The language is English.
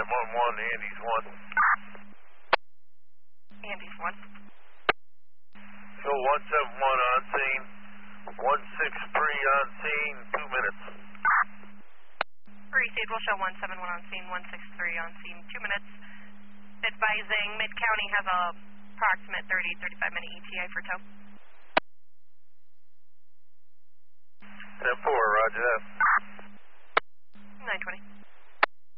911, Andy's 1. Andy's 1. Show 171 on scene. 163 on scene, 2 minutes. Received, we'll show 171 on scene, 163 on scene, 2 minutes. Advising Mid-County has a approximate 30-35 minute ETA for tow. 10-4, roger that. 920.